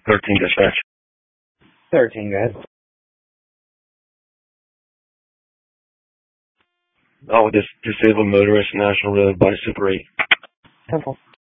13 dispatch. 13, go ahead. Oh, disabled motorist, National Road by Super 8. 10-4.